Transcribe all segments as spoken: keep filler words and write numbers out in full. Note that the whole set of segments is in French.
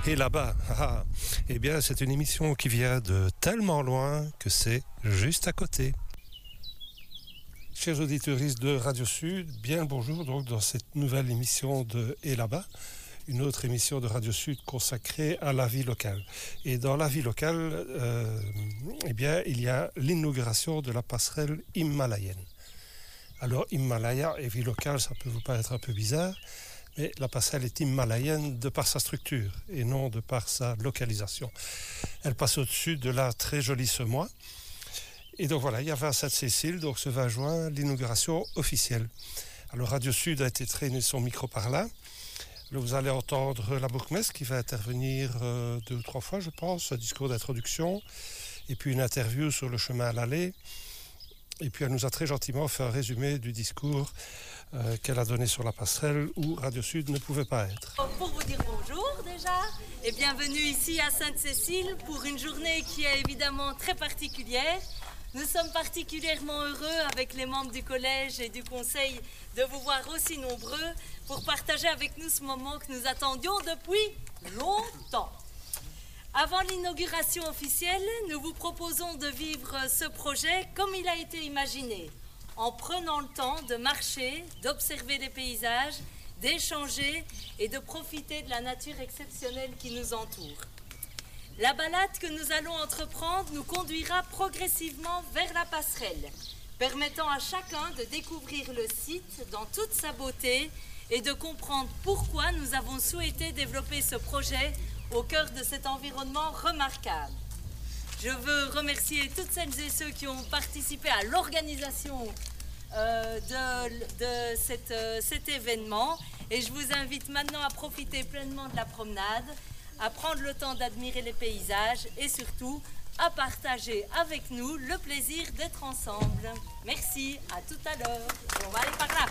Et là-bas, ah, eh bien, c'est une émission qui vient de tellement loin que c'est juste à côté. Chers auditeurs de Radio Sud, bien le bonjour donc dans cette nouvelle émission de Et là-bas, une autre émission de Radio Sud consacrée à la vie locale. Et dans la vie locale, euh, eh bien, il y a l'inauguration de la passerelle himalayenne. Alors, Himalaya et vie locale, ça peut vous paraître un peu bizarre, mais la passerelle est himalayenne de par sa structure et non de par sa localisation. Elle passe au-dessus de la très jolie Semois. Et donc voilà, il y avait à Sainte-Cécile, donc ce vingt juin, l'inauguration officielle. Alors Radio Sud a été traîné son micro par là. Là, vous allez entendre la bourgmestre qui va intervenir euh, deux ou trois fois, je pense, un discours d'introduction, et puis une interview sur le chemin à l'allée. Et puis elle nous a très gentiment fait un résumé du discours euh, qu'elle a donné sur la passerelle où Radio Sud ne pouvait pas être. Pour vous dire bonjour déjà et bienvenue ici à Sainte-Cécile pour une journée qui est évidemment très particulière. Nous sommes particulièrement heureux avec les membres du collège et du conseil de vous voir aussi nombreux pour partager avec nous ce moment que nous attendions depuis longtemps. Avant l'inauguration officielle, nous vous proposons de vivre ce projet comme il a été imaginé, en prenant le temps de marcher, d'observer les paysages, d'échanger et de profiter de la nature exceptionnelle qui nous entoure. La balade que nous allons entreprendre nous conduira progressivement vers la passerelle, permettant à chacun de découvrir le site dans toute sa beauté et de comprendre pourquoi nous avons souhaité développer ce projet au cœur de cet environnement remarquable. Je veux remercier toutes celles et ceux qui ont participé à l'organisation euh, de, de cette, euh, cet événement et je vous invite maintenant à profiter pleinement de la promenade, à prendre le temps d'admirer les paysages et surtout à partager avec nous le plaisir d'être ensemble. Merci, à tout à l'heure. On va aller par là.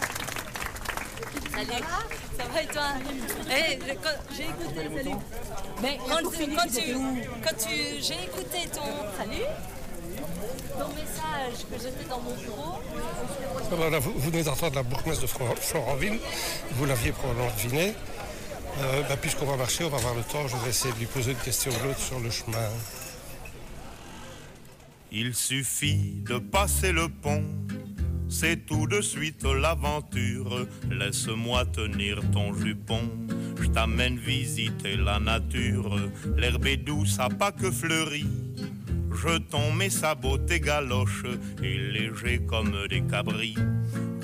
Salut, ça va et toi? Hey, j'ai écouté, salut. Mais quand, quand, tu, quand tu, j'ai écouté ton, salut, ton message que j'étais dans mon bureau. Voilà, vous, vous venez d'entendre la bourgmestre de Florenville, vous l'aviez probablement deviné. Euh, bah, puisqu'on va marcher, on va avoir le temps, je vais essayer de lui poser une question ou l'autre sur le chemin. Il suffit de passer le pont, c'est tout de suite l'aventure. Laisse-moi tenir ton jupon, je t'amène visiter la nature. L'herbe est douce à pas que fleurie, jetons mes sabots, tes galoches, et légers comme des cabris.